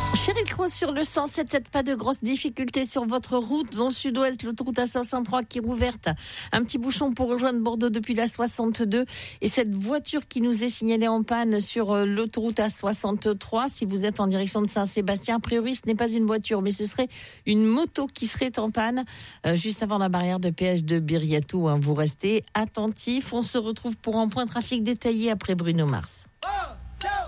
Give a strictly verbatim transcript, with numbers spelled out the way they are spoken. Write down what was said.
Cheryl Croix sur le cent sept sept, pas de grosses difficultés sur votre route. Dans le sud-ouest, l'autoroute A soixante-trois qui est rouverte. Un petit bouchon pour rejoindre Bordeaux depuis la soixante-deux. Et cette voiture qui nous est signalée en panne sur l'autoroute A soixante-trois, si vous êtes en direction de Saint-Sébastien, a priori ce n'est pas une voiture, mais ce serait une moto qui serait en panne euh, juste avant la barrière de péage de Biriatou. Hein. Vous restez attentifs. On se retrouve pour un point trafic détaillé après Bruno Mars.